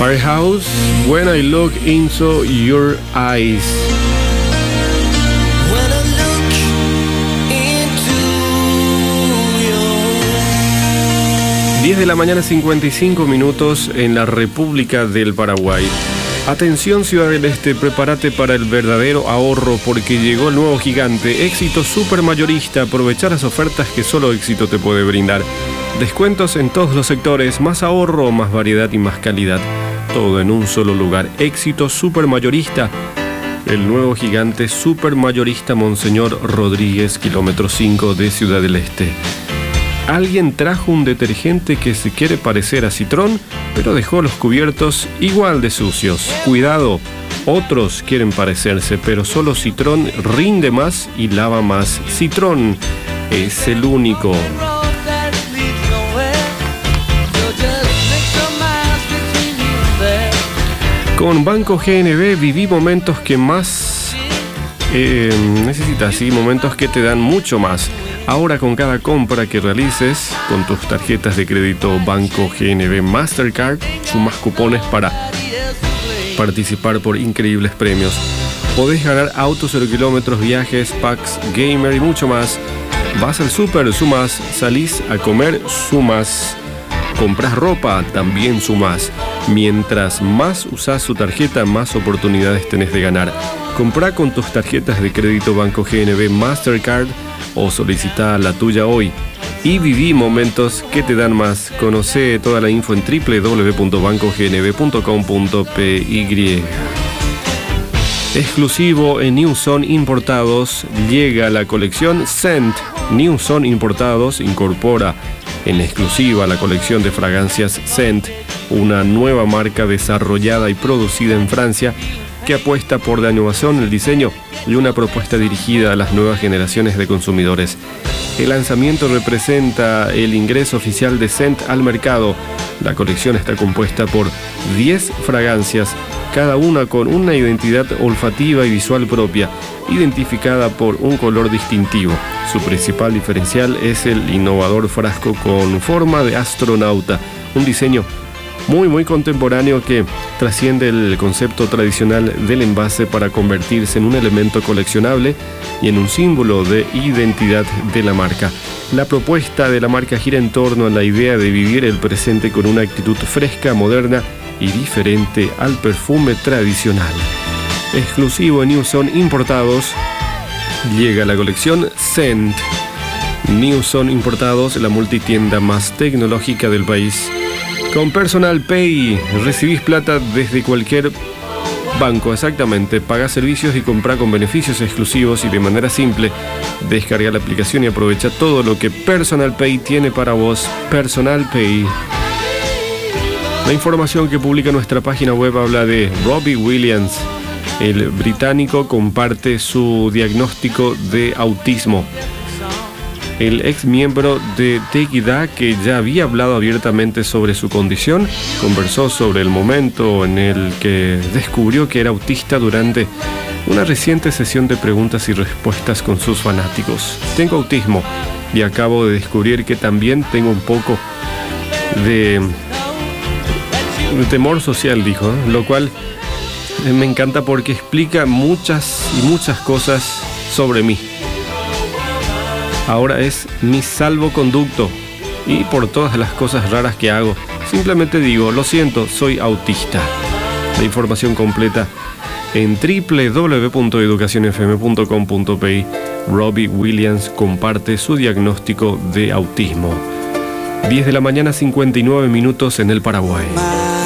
Firehouse, When I Look Into Your Eyes. 10 de la mañana, 55 minutos en la República del Paraguay. Atención, Ciudad del Este, prepárate para el verdadero ahorro porque llegó el nuevo gigante, Éxito Supermayorista. Aprovechar las ofertas que solo Éxito te puede brindar. Descuentos en todos los sectores, más ahorro, más variedad y más calidad. Todo en un solo lugar. Éxito Supermayorista. El nuevo gigante Supermayorista Monseñor Rodríguez, kilómetro 5 de Ciudad del Este. Alguien trajo un detergente que se quiere parecer a Citrón, pero dejó los cubiertos igual de sucios. Cuidado, otros quieren parecerse, pero solo Citrón rinde más y lava más. Citrón es el único. Con Banco GNB viví momentos que más necesitas, ¿sí? Momentos que te dan mucho más. Ahora con cada compra que realices con tus tarjetas de crédito Banco GNB Mastercard, sumas cupones para participar por increíbles premios. Podés ganar autos 0 kilómetros, viajes, packs, gamer y mucho más. Vas al súper, sumas. Salís a comer, sumas. Compras ropa, también sumás. Mientras más usás su tarjeta, más oportunidades tenés de ganar. Comprá con tus tarjetas de crédito Banco GNB Mastercard o solicita la tuya hoy y viví momentos que te dan más. Conoce toda la info en www.bancognb.com.py. Exclusivo en New Zone Importados llega la colección Scent. New Zone Importados incorpora en exclusiva la colección de fragancias Scent, una nueva marca desarrollada y producida en Francia que apuesta por la innovación, el diseño y una propuesta dirigida a las nuevas generaciones de consumidores. El lanzamiento representa el ingreso oficial de Scent al mercado. La colección está compuesta por 10 fragancias, cada una con una identidad olfativa y visual propia, identificada por un color distintivo. Su principal diferencial es el innovador frasco con forma de astronauta, un diseño muy contemporáneo que trasciende el concepto tradicional del envase para convertirse en un elemento coleccionable y en un símbolo de identidad de la marca. La propuesta de la marca gira en torno a la idea de vivir el presente con una actitud fresca, moderna y diferente al perfume tradicional. Exclusivo en New Zone Importados llega la colección Scent. New Zone Importados, la multitienda más tecnológica del país. Con Personal Pay recibís plata desde cualquier banco, exactamente. Pagás servicios y comprá con beneficios exclusivos y de manera simple. Descarga la aplicación y aprovecha todo lo que Personal Pay tiene para vos. Personal Pay. La información que publica nuestra página web habla de Robbie Williams. El británico comparte su diagnóstico de autismo. El ex miembro de Take It Back, que ya había hablado abiertamente sobre su condición, conversó sobre el momento en el que descubrió que era autista durante una reciente sesión de preguntas y respuestas con sus fanáticos. Tengo autismo y acabo de descubrir que también tengo un poco de temor social, dijo, lo cual me encanta porque explica muchas cosas sobre mí. Ahora es mi salvoconducto y por todas las cosas raras que hago, simplemente digo, lo siento, soy autista. La información completa en www.educacionfm.com.py. Robbie Williams comparte su diagnóstico de autismo. 10 de la mañana, 59 minutos en el Paraguay.